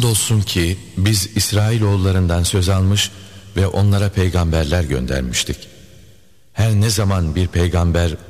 Andolsun ki biz İsrailoğullarından söz almış ve onlara peygamberler göndermiştik. Her ne zaman bir peygamber